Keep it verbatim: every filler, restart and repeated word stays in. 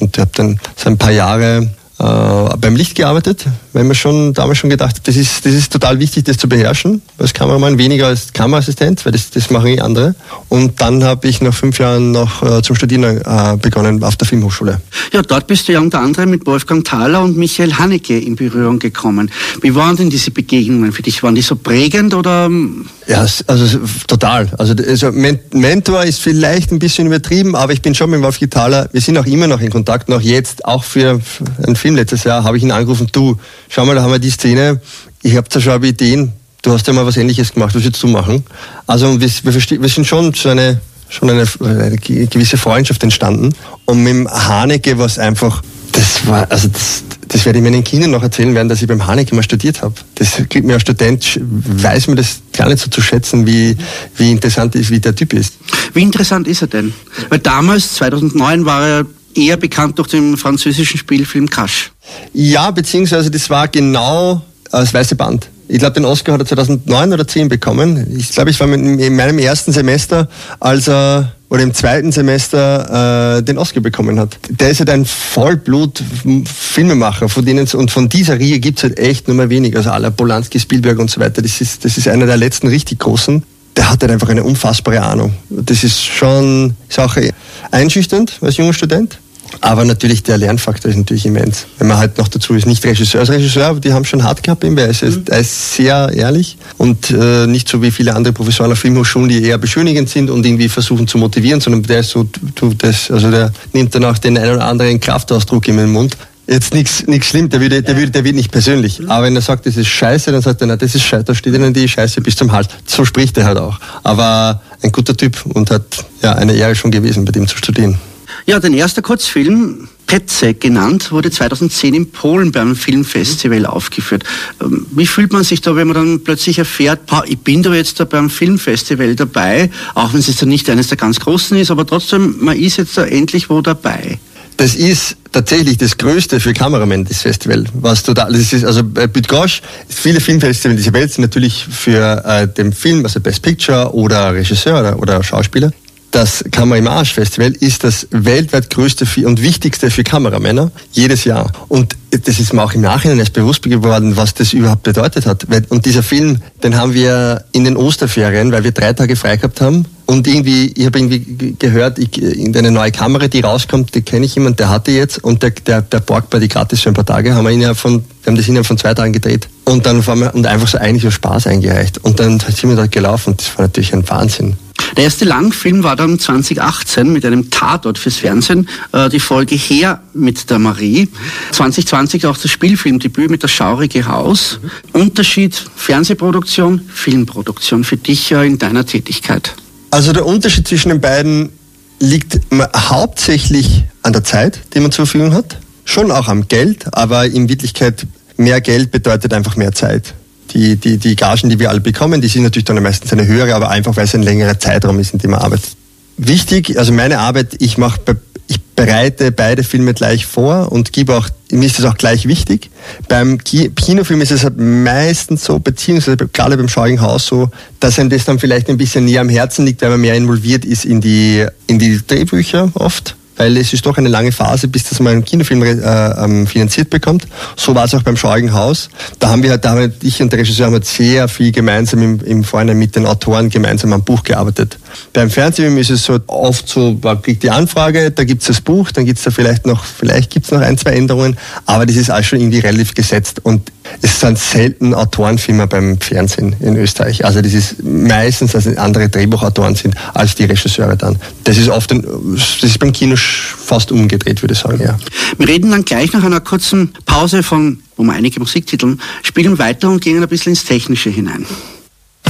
Und ich habe dann so ein paar Jahre äh, beim Licht gearbeitet, weil man schon damals schon gedacht hat, das ist, das ist total wichtig, das zu beherrschen, als Kameramann, weniger als Kameraassistent, weil das, das machen eh andere. Und dann habe ich nach fünf Jahren noch äh, zum Studieren äh, begonnen auf der Filmhochschule. Ja, dort bist du ja unter anderem mit Wolfgang Thaler und Michael Haneke in Berührung gekommen. Wie waren denn diese Begegnungen für dich? Waren die so prägend oder? Ja, also total. Also, also Mentor ist vielleicht ein bisschen übertrieben, aber ich bin schon mit Wolfgang Thaler, wir sind auch immer noch in Kontakt, noch jetzt, auch für einen Film letztes Jahr habe ich ihn angerufen, du, schau mal, da haben wir die Szene, ich habe da schon aber Ideen, du hast ja mal was Ähnliches gemacht, was würdest du machen? Also wir, wir, wir sind schon so eine, schon eine, eine gewisse Freundschaft entstanden. Und mit dem Haneke war es einfach, das war, also das, das werde ich meinen Kindern noch erzählen werden, dass ich beim Haneke mal studiert habe. Das kriegt mir als Student, weiß mir das gar nicht so zu schätzen, wie, wie interessant ist, wie der Typ ist. Wie interessant ist er denn? Weil damals, zweitausendneun, war er eher bekannt durch den französischen Spielfilm Cash. Ja, beziehungsweise das war genau das Weiße Band. Ich glaube, den Oscar hat er zweitausendneun oder zehn bekommen. Ich glaube, ich war in meinem ersten Semester, als er, oder im zweiten Semester, äh, den Oscar bekommen hat. Der ist halt ein Vollblut-Filmemacher, von denen, und von dieser Riege gibt's halt echt nur mehr wenig. Also à la Polanski, Spielberg und so weiter. Das ist, das ist einer der letzten richtig großen. Der hat halt einfach eine unfassbare Ahnung. Das ist schon, ist auch einschüchternd als junger Student. Aber natürlich, der Lernfaktor ist natürlich immens. Wenn man halt noch dazu ist, nicht Regisseur. Als Regisseur, die haben schon hart gehabt, weil er ist, mhm. er ist sehr ehrlich und äh, nicht so wie viele andere Professoren auf Filmhochschulen, die eher beschönigend sind und irgendwie versuchen zu motivieren, sondern der ist so, du, das, also der nimmt dann auch den einen oder anderen Kraftausdruck in den Mund. Jetzt nichts nichts schlimm, der wird, der, wird, der wird nicht persönlich. Aber wenn er sagt, das ist scheiße, dann sagt er, na, das ist scheiße, da steht ihnen die Scheiße bis zum Hals. So spricht er halt auch. Aber ein guter Typ und hat ja eine Ehre schon gewesen, bei dem zu studieren. Ja, dein erster Kurzfilm, Petze genannt, wurde zweitausendzehn in Polen beim Filmfestival aufgeführt. Wie fühlt man sich da, wenn man dann plötzlich erfährt, ich bin da jetzt da beim Filmfestival dabei, auch wenn es jetzt nicht eines der ganz großen ist, aber trotzdem, man ist jetzt da endlich wo dabei. Das ist tatsächlich das Größte für Kameramänner, das Festival. Was total, das ist, also bei Bydgoszcz, viele Filmfestivals dieser Welt sind natürlich für äh, den Film, also Best Picture oder Regisseur oder, oder Schauspieler. Das Kamera-im-Arsch Festival ist das weltweit größte und wichtigste für Kameramänner jedes Jahr. Und das ist mir auch im Nachhinein erst bewusst geworden, was das überhaupt bedeutet hat. Und dieser Film, den haben wir in den Osterferien, weil wir drei Tage frei gehabt haben. Und irgendwie, ich habe irgendwie gehört, ich, in eine neue Kamera, die rauskommt, die kenne ich jemanden, der hatte jetzt. Und der, der, der borgt bei die gratis für ein paar Tage, haben wir innerhalb von, wir haben das innerhalb von zwei Tagen gedreht. Und dann waren wir, und einfach so eigentlich so Spaß eingereicht. Und dann sind wir dort gelaufen und das war natürlich ein Wahnsinn. Der erste Langfilm war dann zweitausendachtzehn mit einem Tatort fürs Fernsehen, äh, die Folge Her mit der Marie. zwanzig zwanzig auch das Spielfilmdebüt mit Das schaurige Haus. Mhm. Unterschied Fernsehproduktion, Filmproduktion für dich äh, in deiner Tätigkeit? Also der Unterschied zwischen den beiden liegt hauptsächlich an der Zeit, die man zur Verfügung hat. Schon auch am Geld, aber in Wirklichkeit mehr Geld bedeutet einfach mehr Zeit. Die, die, die Gagen, die wir alle bekommen, die sind natürlich dann meistens eine höhere, aber einfach, weil es ein längerer Zeitraum ist, in dem man arbeitet. Wichtig, also meine Arbeit, ich mache, ich bereite beide Filme gleich vor und gebe auch, mir ist das auch gleich wichtig. Beim Kinofilm ist es halt meistens so, beziehungsweise gerade beim Schaurigen Haus so, dass einem das dann vielleicht ein bisschen näher am Herzen liegt, weil man mehr involviert ist in die, in die Drehbücher oft. Weil es ist doch eine lange Phase, bis das mal einen Kinofilm äh, finanziert bekommt. So war es auch beim Schaurigen Haus. Da haben wir halt, da haben ich und der Regisseur haben halt sehr viel gemeinsam im, im Vorhinein mit den Autoren gemeinsam am Buch gearbeitet. Beim Fernsehfilm ist es so oft so, man kriegt die Anfrage, da gibt's das Buch, dann gibt's da vielleicht noch, vielleicht gibt's noch ein, zwei Änderungen, aber das ist alles schon irgendwie relativ gesetzt und es sind selten Autorenfilme beim Fernsehen in Österreich. Also das ist meistens, dass es andere Drehbuchautoren sind, als die Regisseure dann. Das ist oft, ein, das ist beim Kino fast umgedreht, würde ich sagen, ja. Wir reden dann gleich nach einer kurzen Pause von um einige Musiktiteln, spielen weiter und gehen ein bisschen ins Technische hinein.